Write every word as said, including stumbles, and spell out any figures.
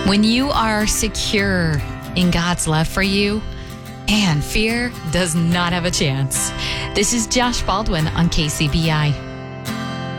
When you are secure in God's love for you, and fear does not have a chance. This is Josh Baldwin on K C B I.